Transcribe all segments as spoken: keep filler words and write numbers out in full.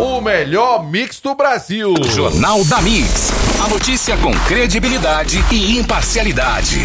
o melhor mix do Brasil. Jornal da Mix. A notícia com credibilidade e imparcialidade.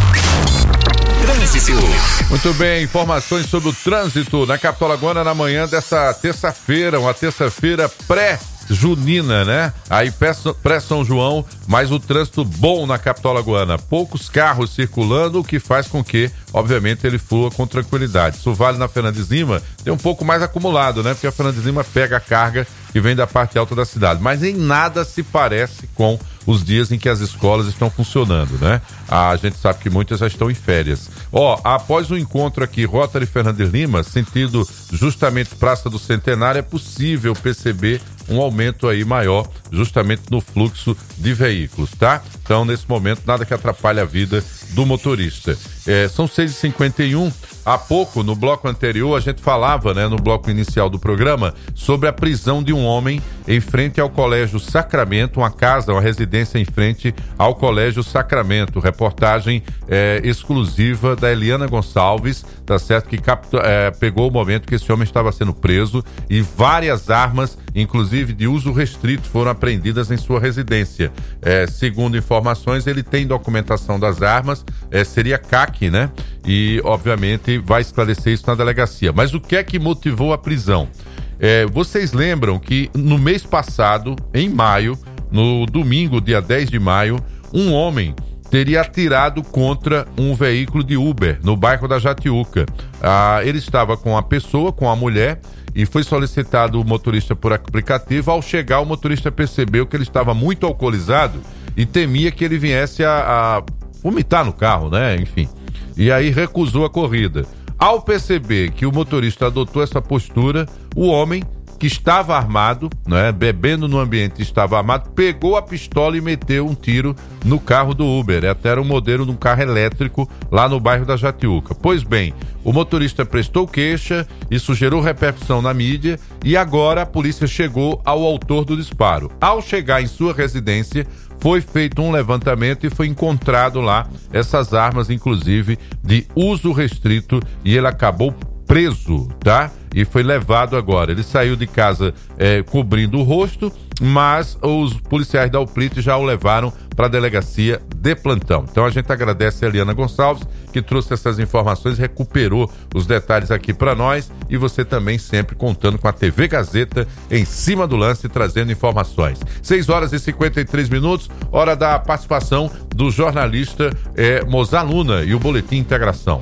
Trânsito. Muito bem, informações sobre o trânsito na capital alagoana na manhã desta terça-feira, uma terça-feira pré junina, né? Aí pré-São João, mas o trânsito bom na capital alagoana. Poucos carros circulando, o que faz com que, obviamente, ele flua com tranquilidade. Isso vale na Fernandes Lima, tem um pouco mais acumulado, né? Porque a Fernandes Lima pega a carga que vem da parte alta da cidade. Mas em nada se parece com os dias em que as escolas estão funcionando, né? A gente sabe que muitas já estão em férias. Ó, após o encontro aqui, Rotary Fernandes Lima, sentido justamente Praça do Centenário, é possível perceber um aumento aí maior justamente no fluxo de veículos, tá? Então, nesse momento, nada que atrapalhe a vida do motorista. É, são seis e cinquenta e um. Há pouco, no bloco anterior, a gente falava, né, no bloco inicial do programa, sobre a prisão de um homem em frente ao Colégio Sacramento, uma casa, uma residência em frente ao Colégio Sacramento. Reportagem é, exclusiva da Eliana Gonçalves, tá certo? Que capta, é, pegou o momento que esse homem estava sendo preso e várias armas, inclusive de uso restrito, foram apreendidas em sua residência. É, segundo informações, ele tem documentação das armas, é, seria C A C, né? E, obviamente, vai esclarecer isso na delegacia. Mas o que é que motivou a prisão? É, vocês lembram que no mês passado, em maio, no domingo, dia dez de maio, um homem teria atirado contra um veículo de Uber no bairro da Jatiuca. Ah, ele estava com a pessoa, com a mulher, e foi solicitado o motorista por aplicativo. Ao chegar, o motorista percebeu que ele estava muito alcoolizado e temia que ele viesse a, a vomitar no carro, né? Enfim. E aí recusou a corrida. Ao perceber que o motorista adotou essa postura, o homem, que estava armado, né, bebendo no ambiente, estava armado, pegou a pistola e meteu um tiro no carro do Uber. Até era um modelo de um carro elétrico lá no bairro da Jatiuca. Pois bem, o motorista prestou queixa, isso gerou repercussão na mídia e agora a polícia chegou ao autor do disparo. Ao chegar em sua residência, foi feito um levantamento e foi encontrado lá essas armas, inclusive de uso restrito, e ele acabou preso, tá? E foi levado agora. Ele saiu de casa é, cobrindo o rosto, mas os policiais da UPLIT já o levaram para a delegacia de plantão. Então a gente agradece a Eliana Gonçalves, que trouxe essas informações, recuperou os detalhes aqui para nós, e você também sempre contando com a T V Gazeta em cima do lance, trazendo informações. seis horas e cinquenta e três minutos, hora da participação do jornalista é, Mozar Luna e o Boletim Integração.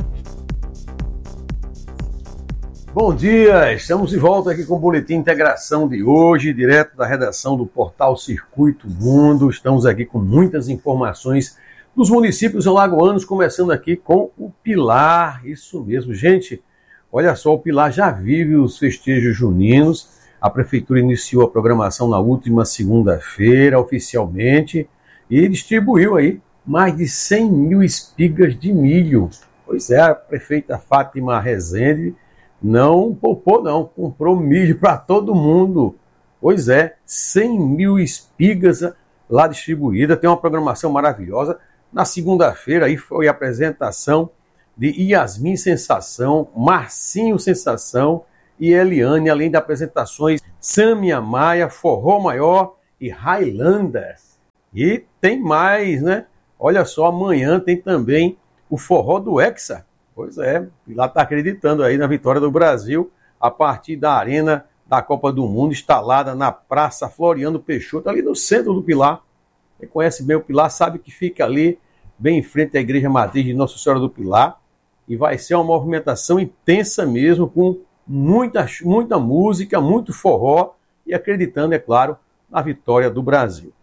Bom dia, estamos de volta aqui com o Boletim Integração de hoje, direto da redação do portal Circuito Mundo. Estamos aqui com muitas informações dos municípios alagoanos, começando aqui com o Pilar. Isso mesmo, gente, olha só, o Pilar já vive os festejos juninos. A prefeitura iniciou a programação na última segunda-feira, oficialmente, e distribuiu aí mais de cem mil espigas de milho. Pois é, a prefeita Fátima Rezende não poupou não, comprou milho para todo mundo. Pois é, cem mil espigas lá distribuídas, tem uma programação maravilhosa. Na segunda-feira aí foi a apresentação de Yasmin Sensação, Marcinho Sensação e Eliane, além de apresentações Sâmia Maia, Forró Maior e Highlander. E tem mais, né? Olha só, amanhã tem também o Forró do Hexa. Pois é, Pilar está acreditando aí na vitória do Brasil a partir da arena da Copa do Mundo, instalada na Praça Floriano Peixoto, ali no centro do Pilar. Quem conhece bem o Pilar sabe que fica ali, bem em frente à Igreja Matriz de Nossa Senhora do Pilar, e vai ser uma movimentação intensa mesmo, com muita, muita música, muito forró, e acreditando, é claro, na vitória do Brasil.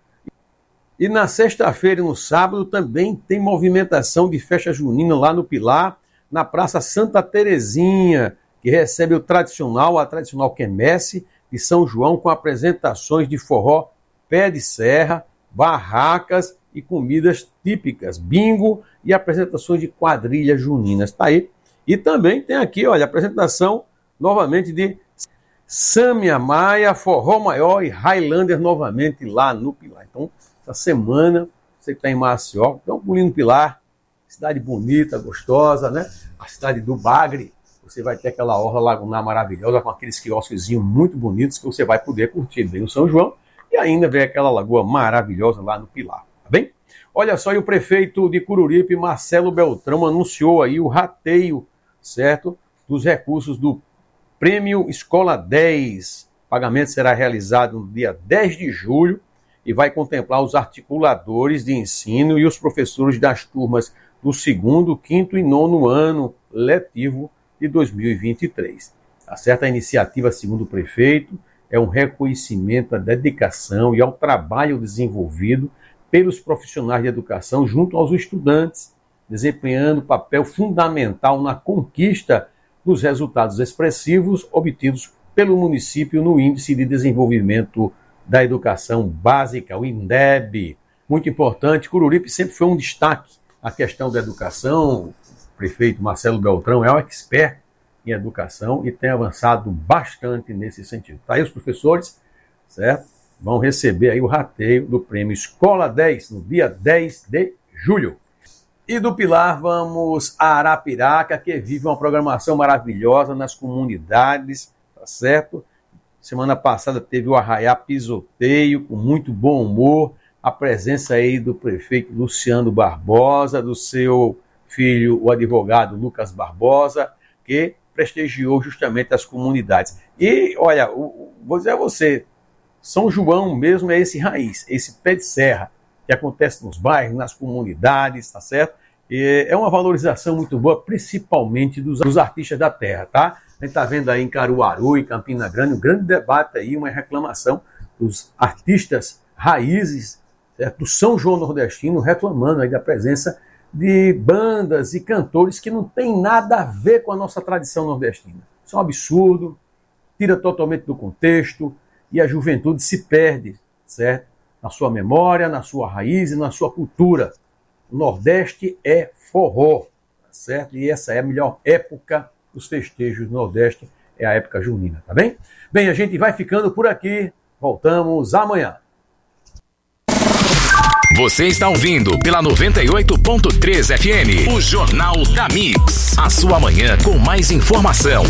E na sexta-feira e no sábado também tem movimentação de festa junina lá no Pilar, na Praça Santa Terezinha, que recebe o tradicional, a tradicional quermesse de São João, com apresentações de forró pé de serra, barracas e comidas típicas, bingo e apresentações de quadrilhas juninas. Tá aí. E também tem aqui, olha, a apresentação novamente de Sâmia Maia, Forró Maior e Highlander novamente lá no Pilar. Então, essa semana, você que está em Maceió, dá um pulinho no Pilar, cidade bonita, gostosa, né? A cidade do Bagre. você vai ter aquela orla lagunar maravilhosa com aqueles quiosquezinhos muito bonitos que você vai poder curtir bem o São João e ainda ver aquela lagoa maravilhosa lá no Pilar, tá bem? Olha só, e o prefeito de Cururipe, Marcelo Beltrão, anunciou aí o rateio, certo, dos recursos do Prêmio Escola dez. O pagamento será realizado no dia dez de julho e vai contemplar os articuladores de ensino e os professores das turmas do segundo, quinto e nono ano letivo de dois mil e vinte e três. A certa iniciativa, segundo o prefeito, é um reconhecimento à dedicação e ao trabalho desenvolvido pelos profissionais de educação junto aos estudantes, desempenhando papel fundamental na conquista dos resultados expressivos obtidos pelo município no Índice de Desenvolvimento da Educação Básica, o INDEB. Muito importante, Cururipe sempre foi um destaque a questão da educação. O prefeito Marcelo Beltrão é um expert em educação e tem avançado bastante nesse sentido. Tá aí os professores, certo? Vão receber aí o rateio do Prêmio Escola dez no dia dez de julho. E do Pilar vamos a Arapiraca, que vive uma programação maravilhosa nas comunidades, tá certo? Semana passada teve o Arraiá Pisoteio, com muito bom humor, a presença aí do prefeito Luciano Barbosa, do seu filho, o advogado Lucas Barbosa, que prestigiou justamente as comunidades. E, olha, vou dizer a você, São João mesmo é esse raiz, esse pé de serra, que acontece nos bairros, nas comunidades, tá certo? E é uma valorização muito boa, principalmente dos, dos artistas da terra, tá? A gente tá vendo aí em Caruaru, em Campina Grande, um grande debate aí, uma reclamação dos artistas raízes, certo? Do São João nordestino, reclamando aí da presença de bandas e cantores que não tem nada a ver com a nossa tradição nordestina. Isso é um absurdo, tira totalmente do contexto e a juventude se perde, certo? Na sua memória, na sua raiz e na sua cultura. O Nordeste é forró, certo? E essa é a melhor época dos festejos do Nordeste, é a época junina, tá bem? Bem, a gente vai ficando por aqui, voltamos amanhã. Você está ouvindo pela noventa e oito ponto três F M, o Jornal da Mix. A sua manhã com mais informação.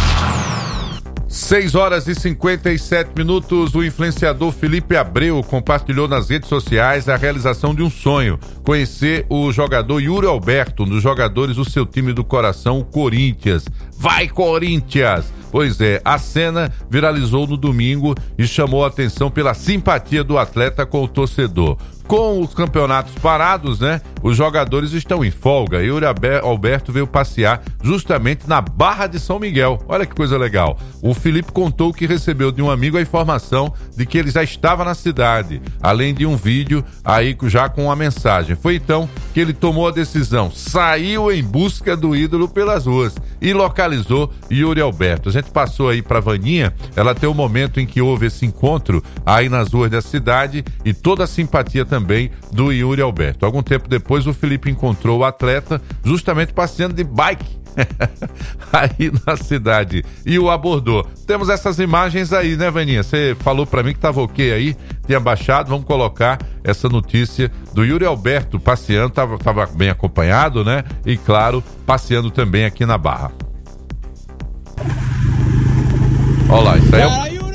seis horas e cinquenta e sete minutos, o influenciador Felipe Abreu compartilhou nas redes sociais a realização de um sonho, conhecer o jogador Yuri Alberto, um dos jogadores do seu time do coração, o Corinthians. Vai, Corinthians! Pois é, a cena viralizou no domingo e chamou a atenção pela simpatia do atleta com o torcedor. Com os campeonatos parados, né? Os jogadores estão em folga. Yuri Alberto veio passear justamente na Barra de São Miguel. Olha que coisa legal. O Felipe contou que recebeu de um amigo a informação de que ele já estava na cidade, além de um vídeo aí já com uma mensagem. Foi então que ele tomou a decisão, saiu em busca do ídolo pelas ruas e localizou Yuri Alberto. A gente passou aí pra Vaninha, ela tem o momento em que houve esse encontro aí nas ruas da cidade e toda a simpatia também também do Yuri Alberto. Algum tempo depois o Felipe encontrou o atleta justamente passeando de bike aí na cidade e o abordou. Temos essas imagens aí, né, Vaninha? Você falou pra mim que tava ok aí, tinha baixado, vamos colocar essa notícia do Yuri Alberto passeando, tava, tava bem acompanhado, né? E claro, passeando também aqui na Barra. Olha lá, isso aí é o...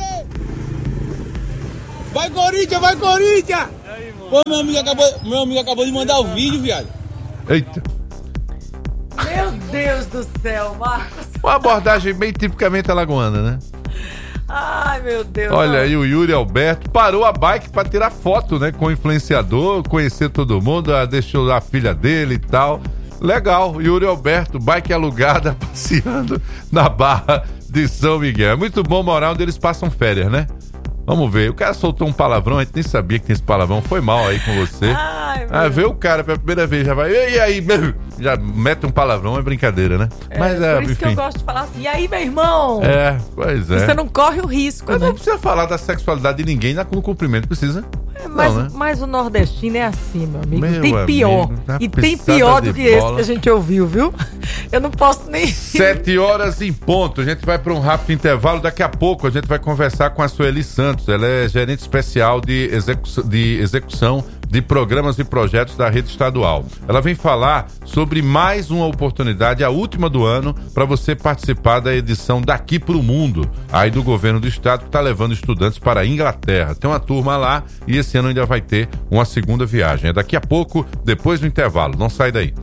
Vai, Corinthians, vai, Corinthians! Pô, meu amigo, acabou, meu amigo acabou de mandar o vídeo, viado. Eita. Meu Deus do céu, Marcos. Uma abordagem bem tipicamente alagoana, né? Ai, meu Deus. Olha aí, o Yuri Alberto parou a bike para tirar foto, né? Com o influenciador, conhecer todo mundo, deixou a filha dele e tal. Legal, Yuri Alberto, bike alugada, passeando na Barra de São Miguel. É muito bom morar onde eles passam férias, né? Vamos ver, o cara soltou um palavrão, a gente nem sabia que tem esse palavrão, foi mal aí com você. Ai, ah, vê o cara pela primeira vez, já vai, e aí, meu? Já mete um palavrão, é brincadeira, né? É, Mas, é, por isso enfim. Que eu gosto de falar assim, e aí, meu irmão? É, pois é. Você não corre o risco, Mas né? Não precisa falar da sexualidade de ninguém no cumprimento, precisa? É, mas, não, né? Mas o nordestino é assim, meu amigo, meu tem pior, amigo, e tem pior do que bola. Esse que a gente ouviu, viu? Eu não posso nem... Sete horas em ponto, a gente vai para um rápido intervalo, daqui a pouco a gente vai conversar com a Sueli Santos, ela é gerente especial de, execu... de execução de programas e projetos da rede estadual. Ela vem falar sobre mais uma oportunidade, a última do ano, para você participar da edição Daqui pro Mundo, aí do governo do estado, que está levando estudantes para a Inglaterra. Tem uma turma lá e esse ano ainda vai ter uma segunda viagem. É daqui a pouco, depois do intervalo. Não sai daí.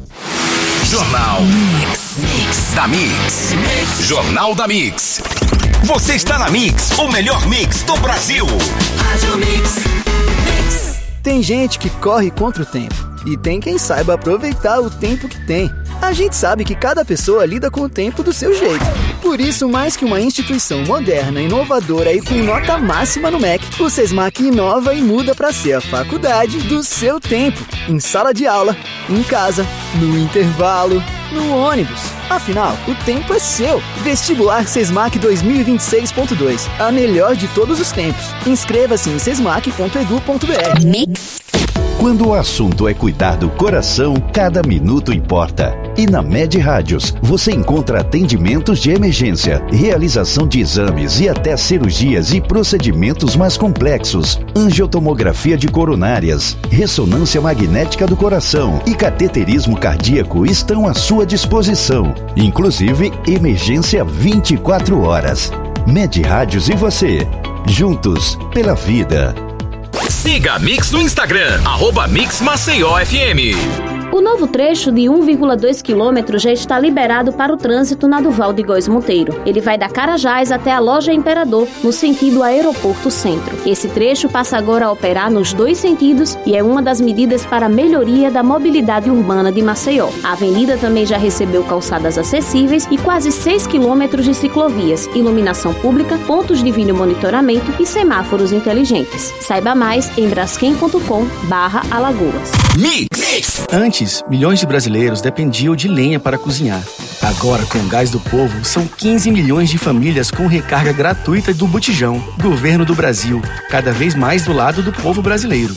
Jornal Mix, Mix da Mix. Mix. Jornal da Mix. Você está na Mix, o melhor mix do Brasil. Rádio Mix. Mix. Tem gente que corre contra o tempo e tem quem saiba aproveitar o tempo que tem. A gente sabe que cada pessoa lida com o tempo do seu jeito. Por isso, mais que uma instituição moderna, inovadora e com nota máxima no M E C, o SESMAC inova e muda para ser a faculdade do seu tempo. Em sala de aula, em casa, no intervalo, no ônibus. Afinal, o tempo é seu. Vestibular SESMAC dois mil e vinte e seis ponto dois. A melhor de todos os tempos. Inscreva-se em sesmac ponto edu ponto br. Mix. Quando o assunto é cuidar do coração, cada minuto importa. E na Med Rádios, você encontra atendimentos de emergência, realização de exames e até cirurgias e procedimentos mais complexos, angiotomografia de coronárias, ressonância magnética do coração e cateterismo cardíaco estão à sua disposição. Inclusive, emergência vinte e quatro horas. Med Rádios e você, juntos pela vida. Siga a Mix no Instagram, arroba Mix Maceió F M. O novo trecho de um vírgula dois quilômetros já está liberado para o trânsito na Duval de Góes Monteiro. Ele vai da Carajás até a Loja Imperador, no sentido Aeroporto Centro. Esse trecho passa agora a operar nos dois sentidos e é uma das medidas para a melhoria da mobilidade urbana de Maceió. A avenida também já recebeu calçadas acessíveis e quase seis quilômetros de ciclovias, iluminação pública, pontos de vídeo monitoramento e semáforos inteligentes. Saiba mais em braskem ponto com barra Alagoas. Mix! Antes, milhões de brasileiros dependiam de lenha para cozinhar. Agora, com o Gás do Povo, são quinze milhões de famílias com recarga gratuita do Botijão. Governo do Brasil, cada vez mais do lado do povo brasileiro.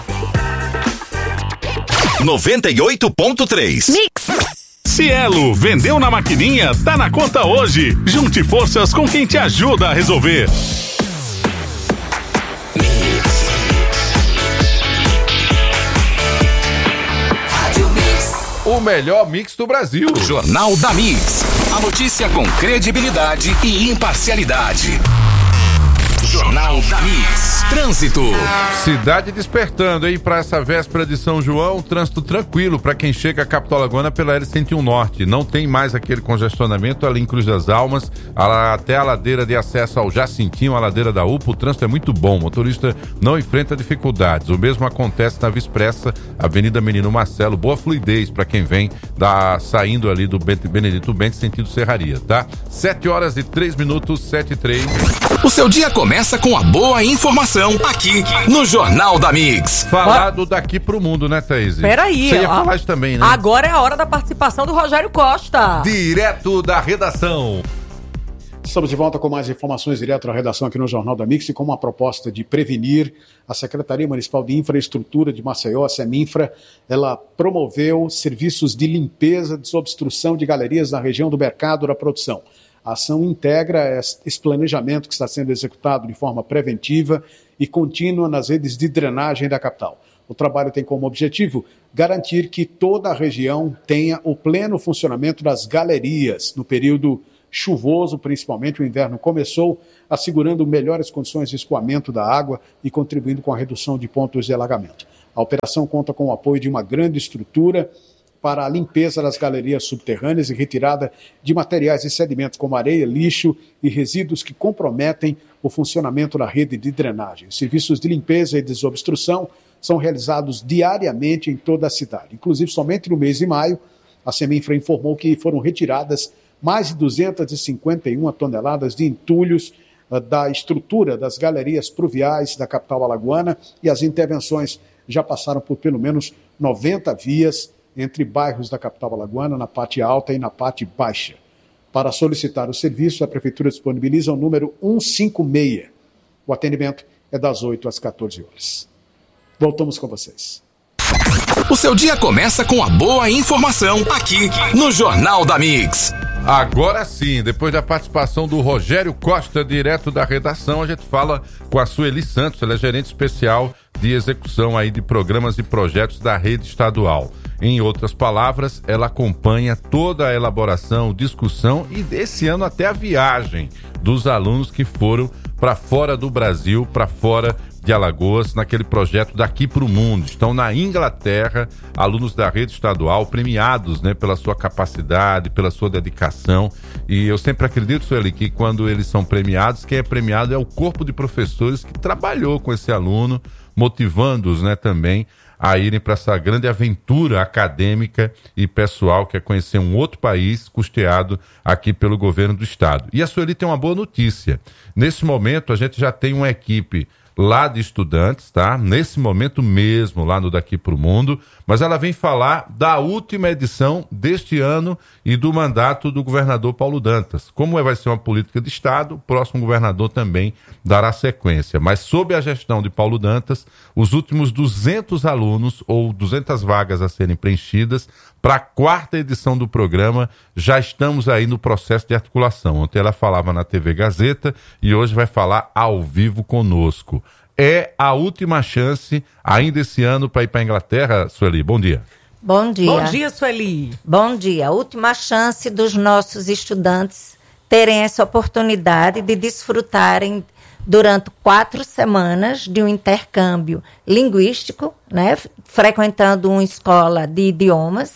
noventa e oito ponto três. Mix. Cielo, vendeu na maquininha, tá na conta hoje. Junte forças com quem te ajuda a resolver. O melhor mix do Brasil. Jornal da Mix. A notícia com credibilidade e imparcialidade. Jornal da Mix. Trânsito. Cidade despertando, hein? Para essa véspera de São João, trânsito tranquilo para quem chega a capital alagoana pela L cento e um Norte. Não tem mais aquele congestionamento ali em Cruz das Almas, até a ladeira de acesso ao Jacintinho, a ladeira da U P A. O trânsito é muito bom, o motorista não enfrenta dificuldades. O mesmo acontece na Via Expressa, Avenida Menino Marcelo. Boa fluidez para quem vem da, saindo ali do Benedito Bentes, sentido Serraria, tá? sete horas e três minutos, sete e três. O seu dia começa com a boa informação aqui no Jornal da Mix. Falado daqui pro mundo, né, Thaís? Peraí. Você ia ó, falar isso também, né? Agora é a hora da participação do Rogério Costa. Direto da redação. Estamos de volta com mais informações direto da redação aqui no Jornal da Mix e com uma proposta de prevenir. A Secretaria Municipal de Infraestrutura de Maceió, a Seminfra, ela promoveu serviços de limpeza, desobstrução de galerias na região do Mercado da Produção. A ação integra esse planejamento que está sendo executado de forma preventiva e contínua nas redes de drenagem da capital. O trabalho tem como objetivo garantir que toda a região tenha o pleno funcionamento das galerias. No período chuvoso, principalmente o inverno começou, assegurando melhores condições de escoamento da água e contribuindo com a redução de pontos de alagamento. A operação conta com o apoio de uma grande estrutura para a limpeza das galerias subterrâneas e retirada de materiais e sedimentos como areia, lixo e resíduos que comprometem o funcionamento da rede de drenagem. Os serviços de limpeza e desobstrução são realizados diariamente em toda a cidade. Inclusive, somente no mês de maio, a Seminfra informou que foram retiradas mais de duzentas e cinquenta e uma toneladas de entulhos uh, da estrutura das galerias pluviais da capital alagoana, e as intervenções já passaram por pelo menos noventa vias entre bairros da capital alagoana, na parte alta e na parte baixa. Para solicitar o serviço, a Prefeitura disponibiliza o número cento e cinquenta e seis. O atendimento é das oito às quatorze horas. Voltamos com vocês. O seu dia começa com a boa informação aqui no Jornal da Mix. Agora sim, depois da participação do Rogério Costa, direto da redação, a gente fala com a Sueli Santos, ela é gerente especial de execução aí de programas e projetos da rede estadual. Em outras palavras, ela acompanha toda a elaboração, discussão e desse ano até a viagem dos alunos que foram para fora do Brasil, para fora de Alagoas, naquele projeto Daqui para o Mundo. Estão na Inglaterra, alunos da rede estadual, premiados, né, pela sua capacidade, pela sua dedicação. E eu sempre acredito, Sueli, que quando eles são premiados, quem é premiado é o corpo de professores que trabalhou com esse aluno, motivando-os, né, também a irem para essa grande aventura acadêmica e pessoal, que é conhecer um outro país custeado aqui pelo governo do estado. E a Sueli tem uma boa notícia. Nesse momento, a gente já tem uma equipe lá de estudantes, tá? Nesse momento mesmo, lá no Daqui Pro Mundo, mas ela vem falar da última edição deste ano e do mandato do governador Paulo Dantas. Como vai ser uma política de estado, o próximo governador também dará sequência. Mas sob a gestão de Paulo Dantas, os últimos duzentos alunos ou duzentas vagas a serem preenchidas para a quarta edição do programa, já estamos aí no processo de articulação. Ontem ela falava na T V Gazeta e hoje vai falar ao vivo conosco. É a última chance ainda esse ano para ir para a Inglaterra, Sueli. Bom dia. Bom dia. Bom dia, Sueli. Bom dia. Última chance dos nossos estudantes terem essa oportunidade de desfrutarem durante quatro semanas de um intercâmbio linguístico, né, frequentando uma escola de idiomas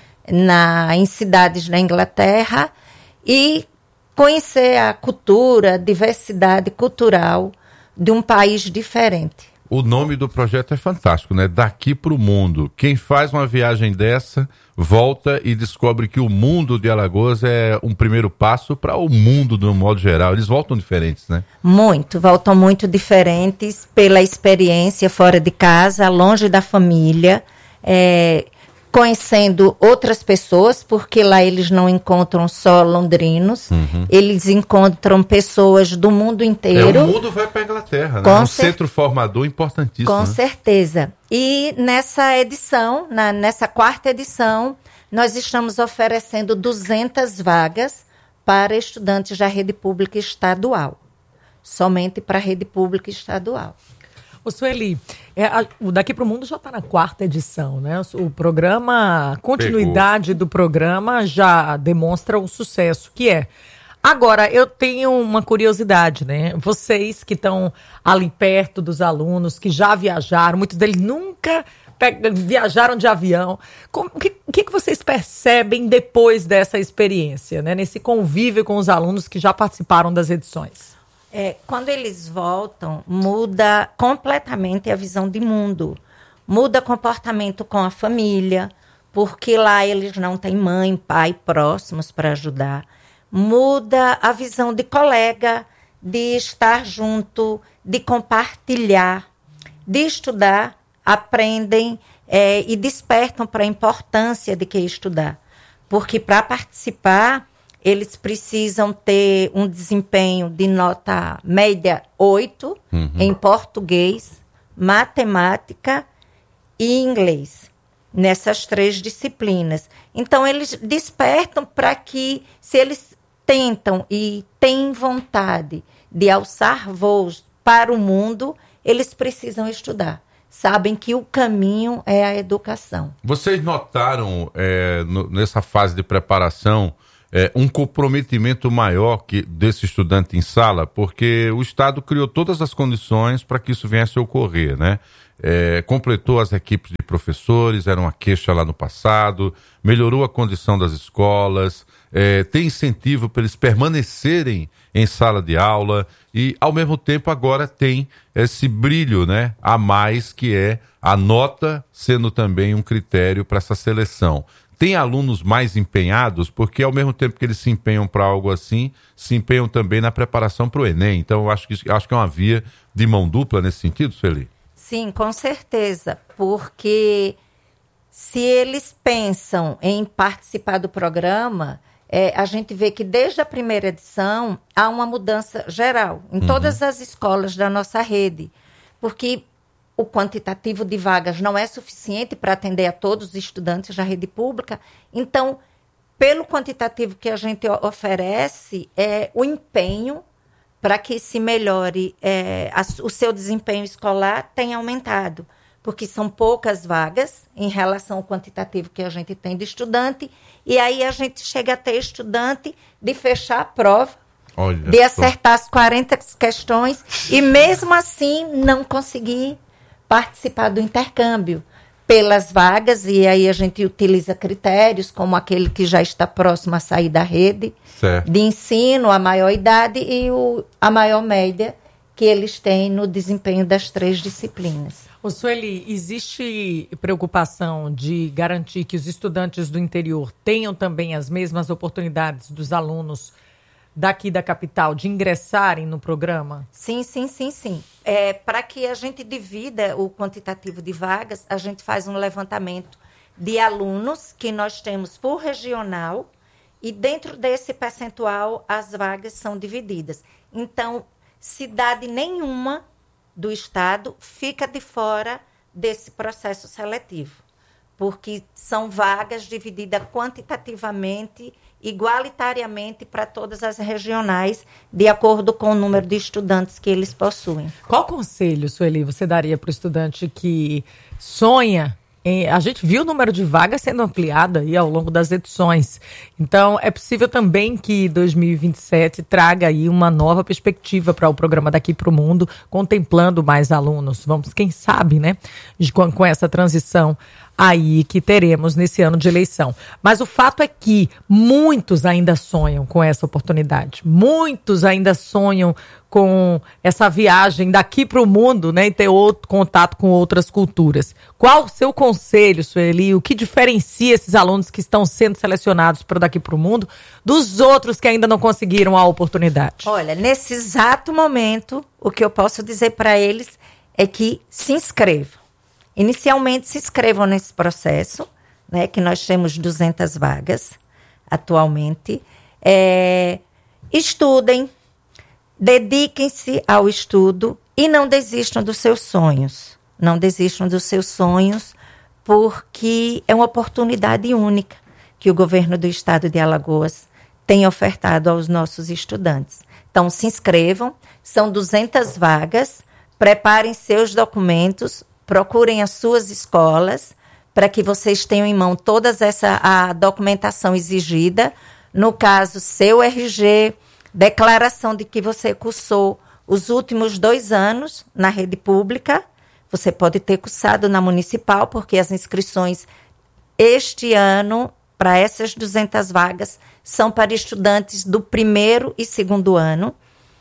na, em cidades na Inglaterra e conhecer a cultura, a diversidade cultural de um país diferente. O nome do projeto é fantástico, né? Daqui para o Mundo. Quem faz uma viagem dessa, volta e descobre que o mundo de Alagoas é um primeiro passo para o mundo de um modo geral. Eles voltam diferentes, né? Muito, voltam muito diferentes pela experiência fora de casa, longe da família, é, conhecendo outras pessoas, porque lá eles não encontram só londrinos, uhum. Eles encontram pessoas do mundo inteiro. É, o mundo vai para a Inglaterra, né? É um cer- centro formador importantíssimo. Com né? certeza. E nessa edição, na, nessa quarta edição, nós estamos oferecendo duzentas vagas para estudantes da rede pública estadual. Somente para a rede pública estadual. Ô, Sueli, é, a, o Daqui para o Mundo já está na quarta edição, né? O, o programa, a continuidade Pegou. do programa já demonstra o sucesso que é. Agora, eu tenho uma curiosidade, né? Vocês que estão ali perto dos alunos, que já viajaram, muitos deles nunca pe- viajaram de avião. O que, que, que vocês percebem depois dessa experiência, né? Nesse convívio com os alunos que já participaram das edições? É, quando eles voltam, muda completamente a visão de mundo. Muda comportamento com a família, porque lá eles não têm mãe, pai próximos para ajudar. Muda a visão de colega, de estar junto, de compartilhar, de estudar, aprendem é, e despertam para a importância de que estudar. Porque para participar, eles precisam ter um desempenho de nota média oito uhum. em português, matemática e inglês, nessas três disciplinas. Então, eles despertam para que, se eles tentam e têm vontade de alçar voos para o mundo, eles precisam estudar. Sabem que o caminho é a educação. Vocês notaram, é, no, nessa fase de preparação, É, um comprometimento maior que desse estudante em sala, porque o Estado criou todas as condições para que isso viesse a ocorrer, né? É, completou as equipes de professores, era uma queixa lá no passado, melhorou a condição das escolas, é, tem incentivo para eles permanecerem em sala de aula e, ao mesmo tempo, agora tem esse brilho, né, a mais, que é a nota sendo também um critério para essa seleção. Tem alunos mais empenhados, porque ao mesmo tempo que eles se empenham para algo assim, se empenham também na preparação para o Enem. Então, eu acho que, acho que é uma via de mão dupla nesse sentido, Sueli? Sim, com certeza, porque se eles pensam em participar do programa, é, a gente vê que desde a primeira edição há uma mudança geral em uhum. todas as escolas da nossa rede, porque o quantitativo de vagas não é suficiente para atender a todos os estudantes da rede pública. Então, pelo quantitativo que a gente oferece, é, o empenho para que se melhore é, a, o seu desempenho escolar, tem aumentado. Porque são poucas vagas em relação ao quantitativo que a gente tem de estudante, e aí a gente chega a ter estudante de fechar a prova, Olha de acertar só. as quarenta questões, e mesmo assim não conseguir participar do intercâmbio pelas vagas, e aí a gente utiliza critérios como aquele que já está próximo a sair da rede certo. de ensino, a maior idade e o, a maior média que eles têm no desempenho das três disciplinas. Ô, Sueli, existe preocupação de garantir que os estudantes do interior tenham também as mesmas oportunidades dos alunos daqui da capital de ingressarem no programa? Sim, sim, sim, sim. É, para que a gente divida o quantitativo de vagas, a gente faz um levantamento de alunos que nós temos por regional, e dentro desse percentual as vagas são divididas. Então, cidade nenhuma do estado fica de fora desse processo seletivo, porque são vagas divididas quantitativamente, igualitariamente para todas as regionais, de acordo com o número de estudantes que eles possuem. Qual conselho, Sueli, você daria para o estudante que sonha em... A gente viu o número de vagas sendo ampliado aí ao longo das edições. Então, é possível também que dois mil e vinte e sete traga aí uma nova perspectiva para o programa Daqui para o Mundo, contemplando mais alunos. Vamos, quem sabe, né, com, com essa transição aí que teremos nesse ano de eleição. Mas o fato é que muitos ainda sonham com essa oportunidade. Muitos ainda sonham com essa viagem daqui para o mundo, né, e ter outro contato com outras culturas. Qual o seu conselho, Sueli? O que diferencia esses alunos que estão sendo selecionados para Daqui para o Mundo dos outros que ainda não conseguiram a oportunidade? Olha, nesse exato momento, o que eu posso dizer para eles é que se inscrevam. Inicialmente, se inscrevam nesse processo, né, que nós temos duzentas vagas atualmente. É, estudem, dediquem-se ao estudo e não desistam dos seus sonhos. Não desistam dos seus sonhos, porque é uma oportunidade única que o governo do estado de Alagoas tem ofertado aos nossos estudantes. Então, se inscrevam, são duzentas vagas, preparem seus documentos, procurem as suas escolas para que vocês tenham em mão toda essa a documentação exigida. No caso, seu R G, declaração de que você cursou os últimos dois anos na rede pública. Você pode ter cursado na municipal, porque as inscrições este ano, para essas duzentas vagas, são para estudantes do primeiro e segundo ano.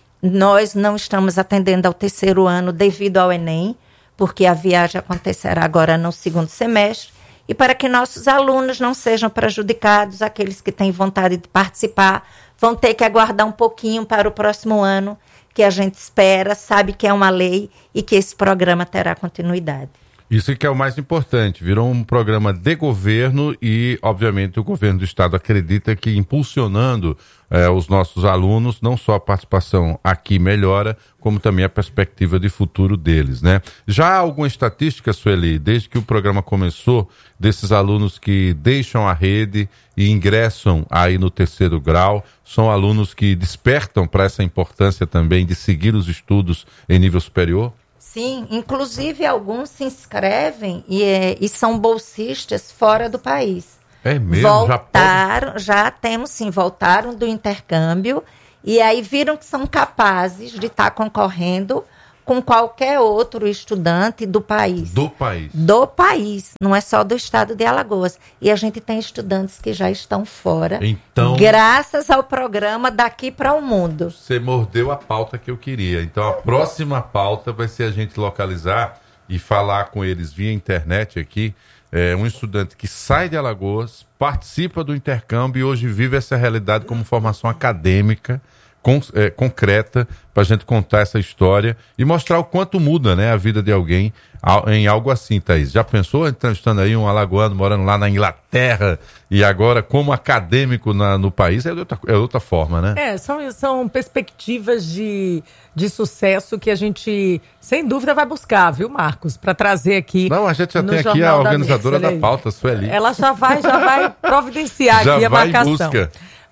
Nós não estamos atendendo ao terceiro ano devido ao Enem, porque a viagem acontecerá agora no segundo semestre, e para que nossos alunos não sejam prejudicados, aqueles que têm vontade de participar vão ter que aguardar um pouquinho para o próximo ano, que a gente espera, sabe que é uma lei e que esse programa terá continuidade. Isso que é o mais importante, virou um programa de governo e, obviamente, o governo do estado acredita que impulsionando eh, os nossos alunos, não só a participação aqui melhora, como também a perspectiva de futuro deles, né? Já há alguma estatística, Sueli, desde que o programa começou, desses alunos que deixam a rede e ingressam aí no terceiro grau, são alunos que despertam para essa importância também de seguir os estudos em nível superior? Sim, inclusive alguns se inscrevem e, é, e são bolsistas fora do país. É mesmo? Voltaram, já, pode... já temos sim, voltaram do intercâmbio e aí viram que são capazes de estar concorrendo com qualquer outro estudante do país. Do país. Do país, não é só do estado de Alagoas. E a gente tem estudantes que já estão fora, então, graças ao programa Daqui para o Mundo. Você mordeu a pauta que eu queria. Então a próxima pauta vai ser a gente localizar e falar com eles via internet aqui. É, um estudante que sai de Alagoas, participa do intercâmbio e hoje vive essa realidade como formação acadêmica, Con, é, concreta, para a gente contar essa história e mostrar o quanto muda, né, a vida de alguém em algo assim, Thaís. Já pensou entrevistando aí um alagoano morando lá na Inglaterra e agora como acadêmico na, no país? É outra, é outra forma, né? É, são, são perspectivas de, de sucesso que a gente, sem dúvida, vai buscar, viu, Marcos? Para trazer aqui. Não, a gente já tem aqui a organizadora da, da pauta, Sueli. Ela já vai, já vai providenciar já aqui a vai marcação. Em busca.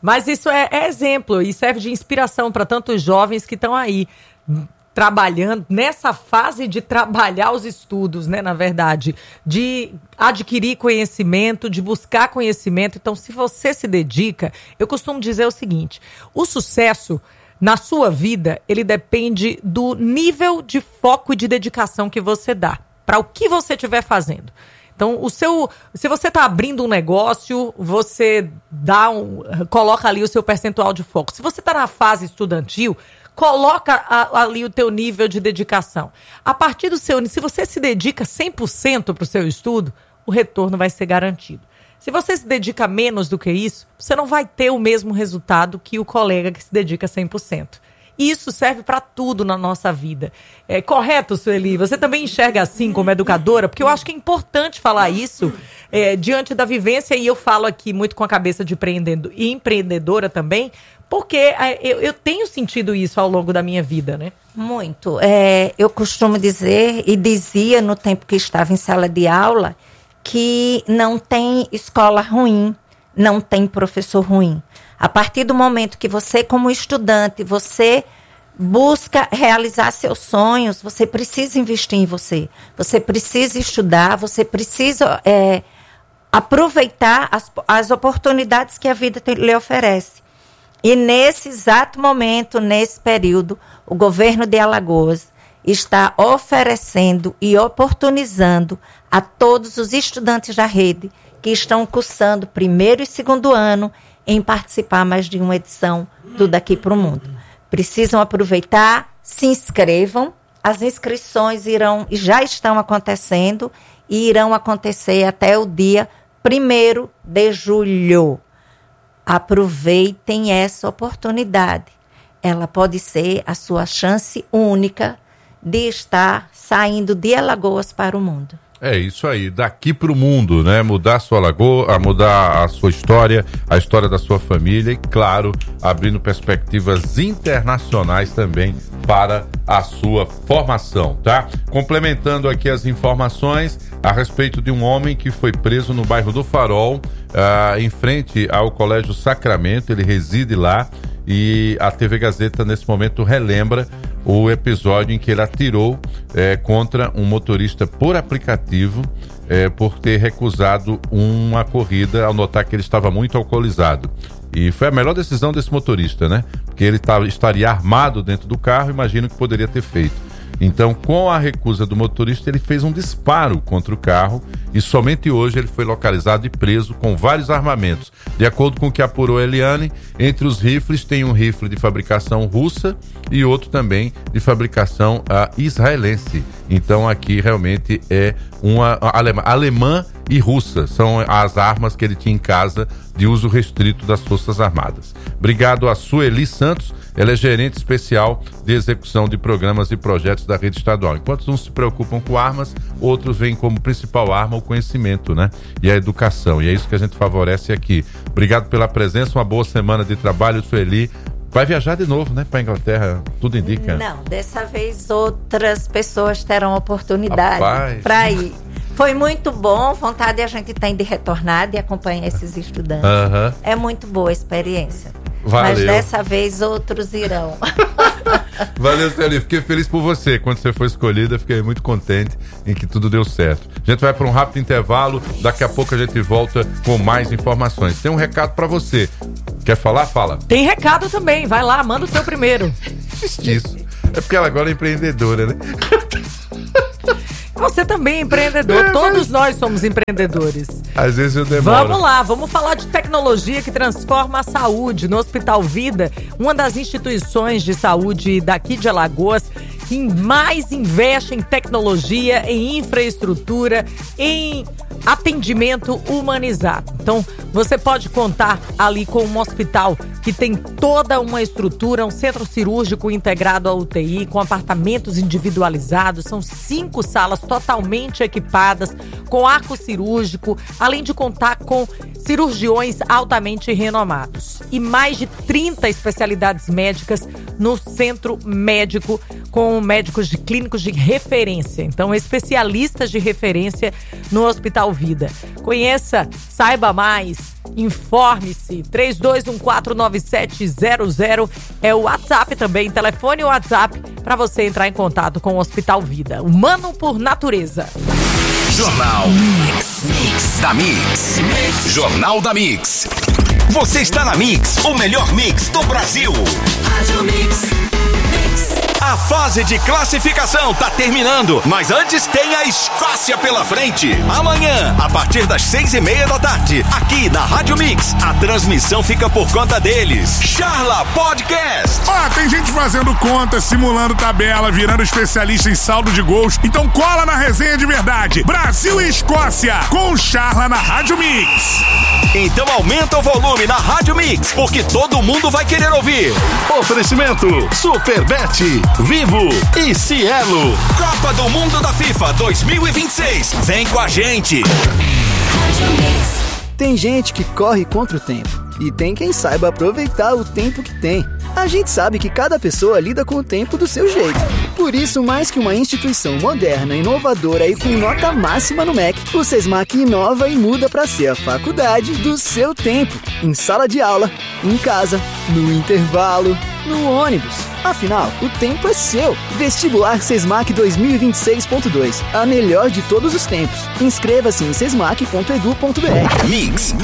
Mas isso é, é exemplo e serve de inspiração para tantos jovens que estão aí trabalhando, nessa fase de trabalhar os estudos, né, na verdade, de adquirir conhecimento, de buscar conhecimento. Então, se você se dedica, eu costumo dizer o seguinte, o sucesso na sua vida, ele depende do nível de foco e de dedicação que você dá para o que você estiver fazendo. Então, o seu, se você está abrindo um negócio, você dá um, coloca ali o seu percentual de foco. Se você está na fase estudantil, coloca a, ali o teu nível de dedicação. A partir do seu, se você se dedica cem por cento para o seu estudo, o retorno vai ser garantido. Se você se dedica menos do que isso, você não vai ter o mesmo resultado que o colega que se dedica cem por cento. E isso serve para tudo na nossa vida. É correto, Sueli? Você também enxerga assim como educadora? Porque eu acho que é importante falar isso é, diante da vivência, e eu falo aqui muito com a cabeça de empreendedor, e empreendedora também, porque é, eu, eu tenho sentido isso ao longo da minha vida, né? Muito. É, eu costumo dizer, e dizia no tempo que estava em sala de aula, que não tem escola ruim, não tem professor ruim. A partir do momento que você, como estudante, você busca realizar seus sonhos, você precisa investir em você. Você precisa estudar, você precisa é, aproveitar as, as oportunidades que a vida te, lhe oferece. E nesse exato momento, nesse período, o governo de Alagoas está oferecendo e oportunizando a todos os estudantes da rede que estão cursando primeiro e segundo ano em participar mais de uma edição do Daqui para o Mundo. Precisam aproveitar, se inscrevam. As inscrições irão, já estão acontecendo e irão acontecer até o dia primeiro de julho. Aproveitem essa oportunidade. Ela pode ser a sua chance única de estar saindo de Alagoas para o mundo. É isso aí, daqui para o mundo, né? Mudar a sua lagoa, mudar a sua história, a história da sua família e, claro, abrindo perspectivas internacionais também para a sua formação, tá? Complementando aqui as informações a respeito de um homem que foi preso no bairro do Farol, uh, em frente ao Colégio Sacramento. Ele reside lá e a T V Gazeta, nesse momento, relembra o episódio em que ele atirou é, contra um motorista por aplicativo é, por ter recusado uma corrida ao notar que ele estava muito alcoolizado. E foi a melhor decisão desse motorista, né? Porque ele tava, estaria armado dentro do carro, imagino que poderia ter feito. Então, com a recusa do motorista, ele fez um disparo contra o carro e somente hoje ele foi localizado e preso com vários armamentos. De acordo com o que apurou a Eliane, entre os rifles tem um rifle de fabricação russa e outro também de fabricação uh, israelense. Então, aqui realmente é uma alemã, alemã e russa. São as armas que ele tinha em casa de uso restrito das Forças Armadas. Obrigado a Sueli Santos. Ela é gerente especial de execução de programas e projetos da rede estadual. Enquanto uns se preocupam com armas, outros veem como principal arma o conhecimento, né? E a educação. E é isso que a gente favorece aqui. Obrigado pela presença, uma boa semana de trabalho, Sueli. Vai viajar de novo, né, para a Inglaterra, tudo indica. Não, dessa vez outras pessoas terão oportunidade para ir. Foi muito bom, vontade a gente tem de retornar, de acompanhar esses estudantes. Uhum. É muito boa a experiência. Valeu. Mas dessa vez outros irão. Valeu, Sueli. Fiquei feliz por você. Quando você foi escolhida, fiquei muito contente em que tudo deu certo. A gente vai para um rápido intervalo. Daqui a pouco a gente volta com mais informações. Tem um recado para você. Quer falar? Fala. Tem recado também. Vai lá, manda o seu primeiro. Isso. É porque ela agora é empreendedora, né? Você também é empreendedor, é, todos mas... nós somos empreendedores. Às vezes eu demoro. Vamos lá, vamos falar de tecnologia que transforma a saúde. No Hospital Vida, uma das instituições de saúde daqui de Alagoas, que mais investe em tecnologia, em infraestrutura, em atendimento humanizado. Então, você pode contar ali com um hospital que tem toda uma estrutura, um centro cirúrgico integrado à U T I, com apartamentos individualizados, são cinco salas totalmente equipadas, com arco cirúrgico, além de contar com cirurgiões altamente renomados. E mais de trinta especialidades médicas no centro médico, com médicos de clínicos de referência. Então, especialistas de referência no Hospital Vida. Conheça, saiba mais Informe-se. três dois um quatro nove sete zero zero é o WhatsApp também, telefone e WhatsApp para você entrar em contato com o Hospital Vida. Humano por natureza. Jornal Mix, Mix da Mix. Jornal da Mix. Você está na Mix, o melhor mix do Brasil. Rádio Mix. A fase de classificação tá terminando, mas antes tem a Escócia pela frente. Amanhã, a partir das seis e meia da tarde, aqui na Rádio Mix, a transmissão fica por conta deles. Charla Podcast. Ó, ah, tem gente fazendo conta, simulando tabela, virando especialista em saldo de gols. Então cola na resenha de verdade. Brasil e Escócia, com Charla na Rádio Mix. Então aumenta o volume na Rádio Mix, porque todo mundo vai querer ouvir. Oferecimento Superbet, Vivo e Cielo. Copa do Mundo da FIFA dois mil e vinte e seis. Vem com a gente. Tem gente que corre contra o tempo e tem quem saiba aproveitar o tempo que tem. A gente sabe que cada pessoa lida com o tempo do seu jeito. Por isso, mais que uma instituição moderna, inovadora e com nota máxima no M E C, o SESMAC inova e muda para ser a faculdade do seu tempo. Em sala de aula, em casa, no intervalo, no ônibus. Afinal, o tempo é seu. Vestibular SESMAC dois mil e vinte e seis ponto dois. A melhor de todos os tempos. Inscreva-se em sesmac ponto edu ponto br. Mix,